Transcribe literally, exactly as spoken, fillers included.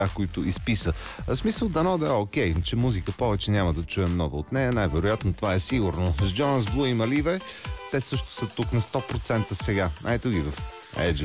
неща, които изписа. В смисъл, дано да е окей, че музика повече няма да чуем много от нея. Най-вероятно това е сигурно. С Джонас Блу и Маливе, те също са тук на сто процента сега. Ето ги в Edge